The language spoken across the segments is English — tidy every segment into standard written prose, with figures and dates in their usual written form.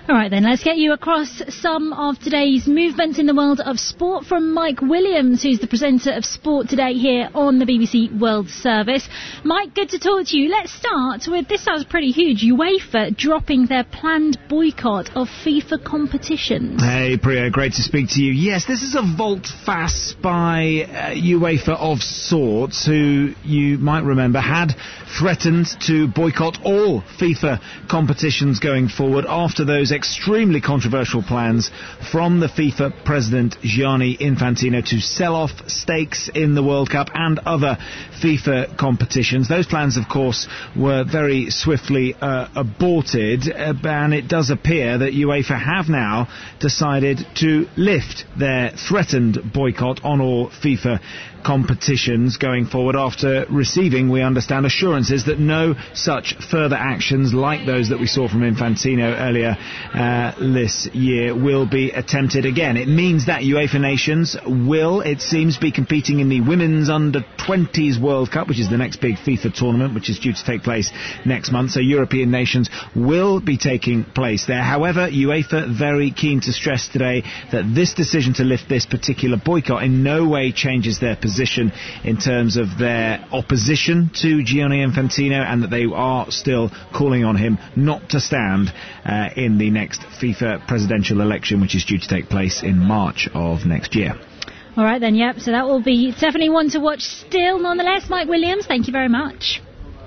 All right then, let's get you across some of today's movements in the world of sport from Mike Williams, who's the presenter of Sport Today here on the BBC World Service. Mike, good to talk to you. Let's start with, this sounds pretty huge, UEFA dropping their planned boycott of FIFA competitions. Hey Priya, great to speak to you. Yes, this is a volte-face by UEFA of sorts, who you might remember had threatened to boycott all FIFA competitions going forward after those extremely controversial plans from the FIFA president Gianni Infantino to sell off stakes in the World Cup and other FIFA competitions. Those plans, of course, were very swiftly aborted, and it does appear that UEFA have now decided to lift their threatened boycott on all FIFA competitions going forward after receiving, we understand, assurances that no such further actions like those that we saw from Infantino earlier this year will be attempted again. It means that UEFA nations will, it seems, be competing in the Women's Under-20s World Cup, which is the next big FIFA tournament, which is due to take place next month. So European nations will be taking place there. However, UEFA very keen to stress today that this decision to lift this particular boycott in no way changes their position in terms of their opposition to Gianni Infantino, and that they are still calling on him not to stand in the next FIFA presidential election, which is due to take place in March of next year. All right then, yep, so that will be definitely one to watch still. Nonetheless, Mike Williams, thank you very much.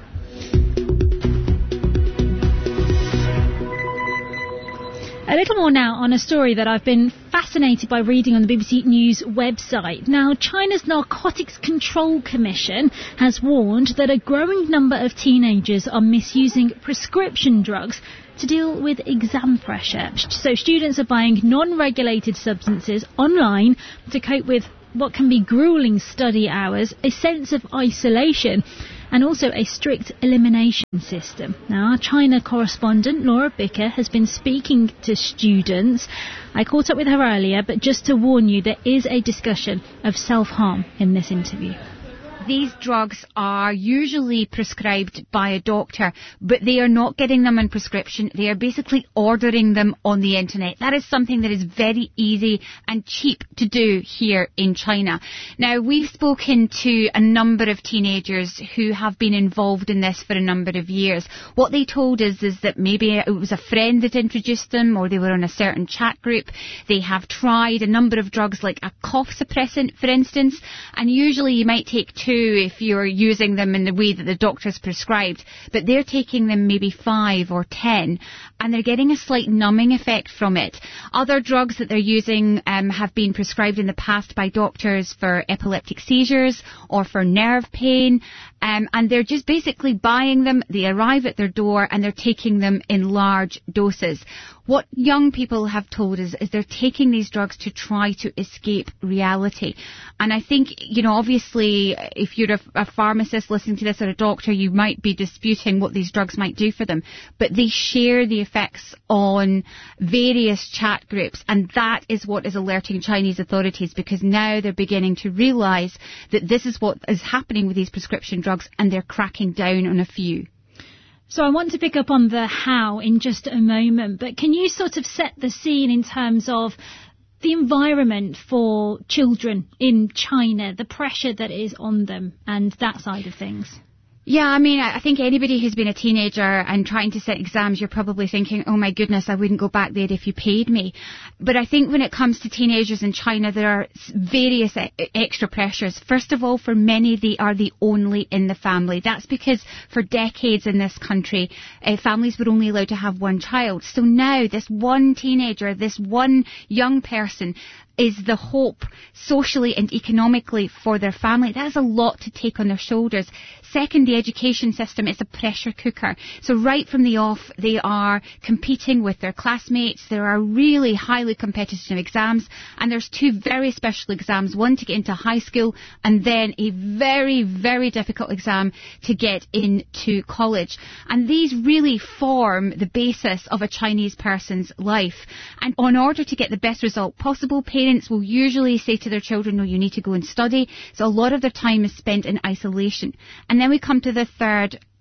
A little more now on a story that I've been fascinated by reading on the BBC News website. Now, China's Narcotics Control Commission has warned that a growing number of teenagers are misusing prescription drugs to deal with exam pressure. So students are buying non-regulated substances online to cope with what can be grueling study hours, a sense of isolation, and also a strict elimination system. Now, our China correspondent, Laura Bicker, has been speaking to students. I caught up with her earlier, but just to warn you, there is a discussion of self-harm in this interview. These drugs are usually prescribed by a doctor, but they are not getting them on prescription. They are basically ordering them on the internet. That is something that is very easy and cheap to do here in China. Now, we've spoken to a number of teenagers who have been involved in this for a number of years. What they told us is that maybe it was a friend that introduced them, or they were on a certain chat group. They have tried a number of drugs like a cough suppressant, for instance, and usually you might take two if you're using them in the way that the doctor's prescribed, but they're taking them maybe 5 or 10, and they're getting a slight numbing effect from it. Other drugs that they're using have been prescribed in the past by doctors for epileptic seizures or for nerve pain, and they're just basically buying them. They arrive at their door and they're taking them in large doses. What young people have told us is they're taking these drugs to try to escape reality. And I think, you know, obviously, if you're a pharmacist listening to this, or a doctor, you might be disputing what these drugs might do for them. But they share the effects on various chat groups. And that is what is alerting Chinese authorities, because now they're beginning to realise that this is what is happening with these prescription drugs, and they're cracking down on a few. So I want to pick up on the how in just a moment, but can you sort of set the scene in terms of the environment for children in China, the pressure that is on them and that side of things? Yeah, I mean, I think anybody who's been a teenager and trying to set exams, you're probably thinking, oh my goodness, I wouldn't go back there if you paid me. But I think when it comes to teenagers in China, there are various extra pressures. First of all, for many, they are the only in the family. That's because for decades in this country, families were only allowed to have one child. So now this one teenager, this one young person is the hope socially and economically for their family. That is a lot to take on their shoulders. Second, the education system is a pressure cooker. So right from the off, they are competing with their classmates. There are really highly competitive exams, and there's 2 very special exams, one to get into high school and then a very, very difficult exam to get into college. And these really form the basis of a Chinese person's life. And in order to get the best result possible, parents will usually say to their children, no, you need to go and study. So a lot of their time is spent in isolation. And then we come to the third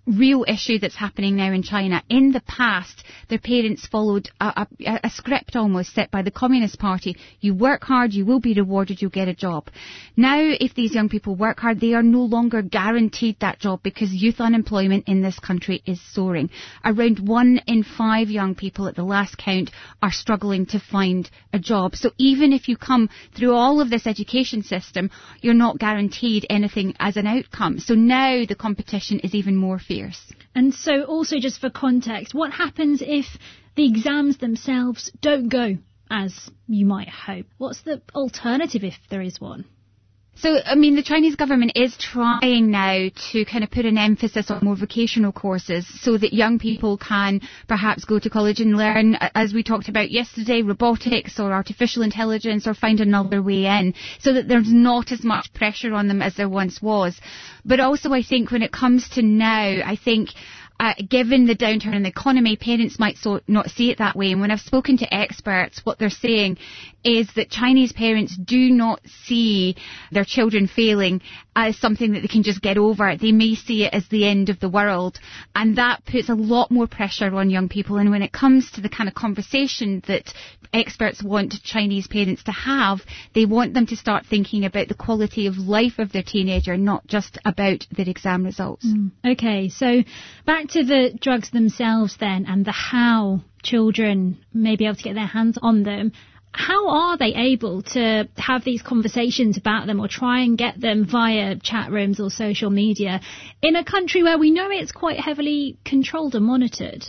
real issue that's happening now in China. In the past, their parents followed a script almost set by the Communist Party. You work hard, you will be rewarded, you'll get a job. Now, if these young people work hard, they are no longer guaranteed that job because youth unemployment in this country is soaring. Around 1 in 5 young people at the last count are struggling to find a job. So even if you come through all of this education system, you're not guaranteed anything as an outcome. So now the competition is even more fierce. And so also, just for context, what happens if the exams themselves don't go as you might hope? What's the alternative if there is one? So, I mean, the Chinese government is trying now to kind of put an emphasis on more vocational courses so that young people can perhaps go to college and learn, as we talked about yesterday, robotics or artificial intelligence, or find another way in, so that there's not as much pressure on them as there once was. But also, I think when it comes to now, I think given the downturn in the economy, parents might not see it that way. And when I've spoken to experts, what they're saying is that Chinese parents do not see their children failing as something that they can just get over. They may see it as the end of the world. And that puts a lot more pressure on young people. And when it comes to the kind of conversation that experts want Chinese parents to have, they want them to start thinking about the quality of life of their teenager, not just about their exam results. Okay, so back to the drugs themselves then, and the how children may be able to get their hands on them. How are they able to have these conversations about them or try and get them via chat rooms or social media in a country where we know it's quite heavily controlled and monitored?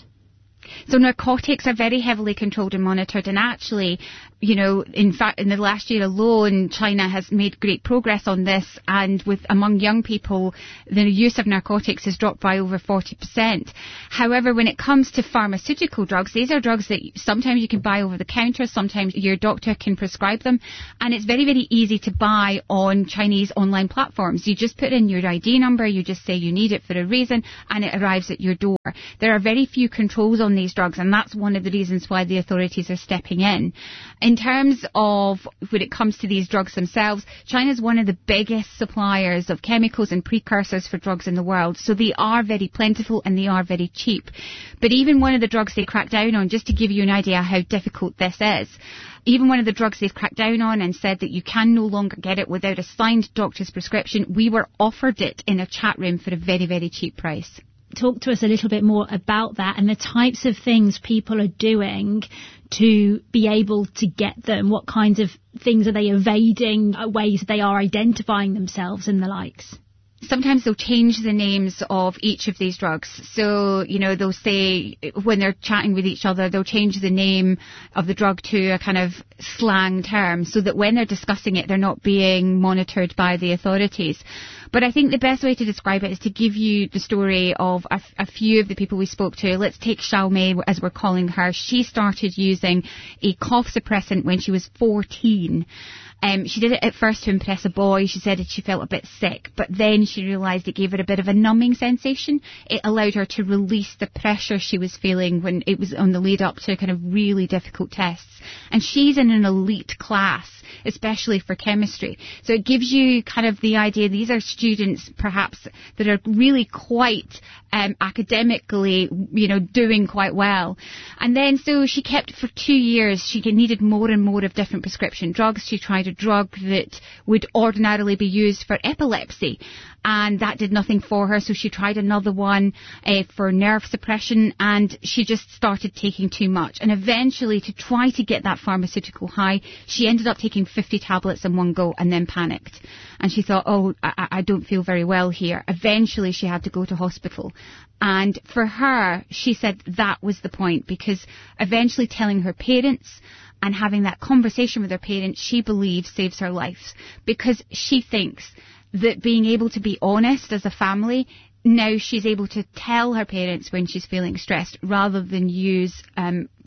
So narcotics are very heavily controlled and monitored, and actually, you know, in fact, in the last year alone, China has made great progress on this, and among young people, the use of narcotics has dropped by over 40%. However, when it comes to pharmaceutical drugs, these are drugs that sometimes you can buy over the counter, sometimes your doctor can prescribe them, and it's very, very easy to buy on Chinese online platforms. You just put in your ID number, you just say you need it for a reason, and it arrives at your door. There are very few controls on these drugs, and that's one of the reasons why the authorities are stepping in. In terms of when it comes to these drugs themselves, China is one of the biggest suppliers of chemicals and precursors for drugs in the world, so they are very plentiful and they are very cheap. But even one of the drugs they cracked down on, just to give you an idea how difficult this is, even one of the drugs they've cracked down on and said that you can no longer get it without a signed doctor's prescription, we were offered it in a chat room for a very, very cheap price. Talk to us a little bit more about that and the types of things people are doing to be able to get them. What kinds of things are they evading, ways they are identifying themselves and the likes? Sometimes they'll change the names of each of these drugs. So, you know, they'll say when they're chatting with each other, they'll change the name of the drug to a kind of slang term so that when they're discussing it, they're not being monitored by the authorities. But I think the best way to describe it is to give you the story of a few of the people we spoke to. Let's take Xiaomei, as we're calling her. She started using a cough suppressant when she was 14. She did it at first to impress a boy. She said that she felt a bit sick, but then she realised it gave her a bit of a numbing sensation. It allowed her to release the pressure she was feeling when it was on the lead up to kind of really difficult tests. And she's in an elite class, especially for chemistry. So it gives you kind of the idea these are students perhaps that are really quite academically, you know, doing quite well. And then so she kept for 2 years. She needed more and more of different prescription drugs. She tried a drug that would ordinarily be used for epilepsy, and that did nothing for her, so she tried another one for nerve suppression, and she just started taking too much. And eventually, to try to get that pharmaceutical high, she ended up taking 50 tablets in one go and then panicked. And she thought, oh, I don't feel very well here. Eventually, she had to go to hospital. And for her, she said that was the point, because eventually telling her parents and having that conversation with her parents, she believes saves her life, because she thinks that being able to be honest as a family, now she's able to tell her parents when she's feeling stressed rather than use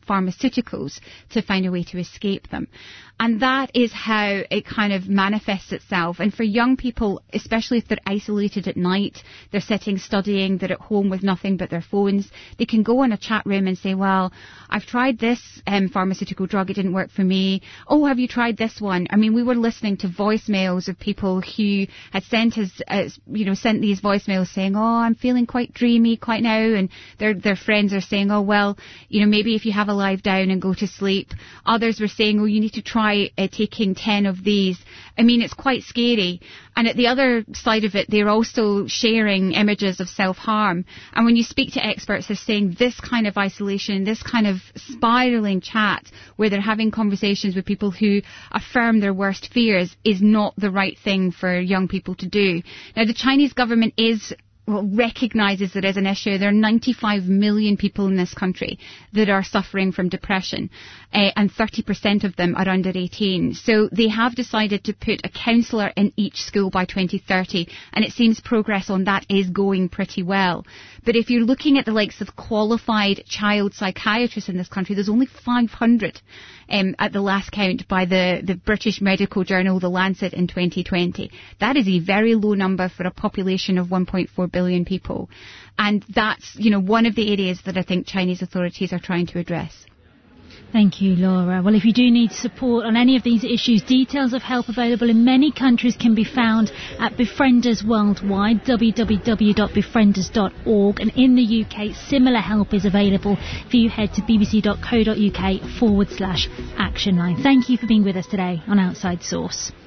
pharmaceuticals to find a way to escape them. And that is how it kind of manifests itself. And for young people, especially if they're isolated at night, they're sitting studying, they're at home with nothing but their phones, they can go in a chat room and say, well, I've tried this pharmaceutical drug, it didn't work for me. Oh, have you tried this one? I mean, we were listening to voicemails of people who had sent these voicemails saying, oh, I'm feeling quite dreamy quite now. And their friends are saying, oh, well, maybe if you have a lie down and go to sleep. Others were saying, oh, you need to try taking 10 of these. I mean, it's quite scary. And at the other side of it, they're also sharing images of self-harm. And when you speak to experts, they're saying this kind of isolation, this kind of spiraling chat where they're having conversations with people who affirm their worst fears is not the right thing for young people to do. Now, the Chinese government recognises it as an issue. There are 95 million people in this country that are suffering from depression, and 30% of them are under 18. So they have decided to put a counsellor in each school by 2030, and it seems progress on that is going pretty well. But if you're looking at the likes of qualified child psychiatrists in this country, there's only 500 at the last count by the British medical journal, The Lancet, in 2020. That is a very low number for a population of 1.4 billion people. And that's, one of the areas that I think Chinese authorities are trying to address. Thank you, Laura. Well, if you do need support on any of these issues, details of help available in many countries can be found at Befrienders Worldwide, www.befrienders.org. And in the UK, similar help is available if you head to bbc.co.uk/action line. Thank you for being with us today on Outside Source.